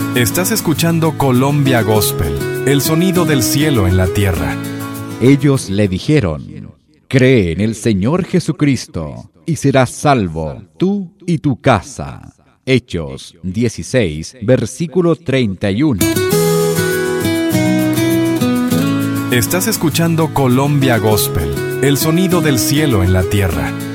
Estás escuchando Colombia Gospel, el sonido del cielo en la tierra. Ellos le dijeron: cree en el Señor Jesucristo y serás salvo, tú y tu casa. Hechos 16, versículo 31. Estás escuchando Colombia Gospel, el sonido del cielo en la tierra.